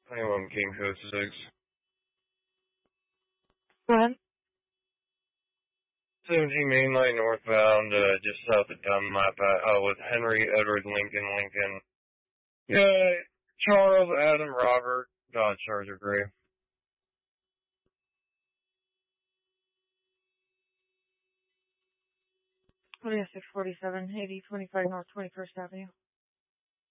21 King Code 6. Go ahead. 17 Main Line northbound, just south of Dunlap, with Henry Edward Lincoln. Yeah, Charles Adam Robert, Dodge Charger Gray. 2647, 8025 North 21st Avenue.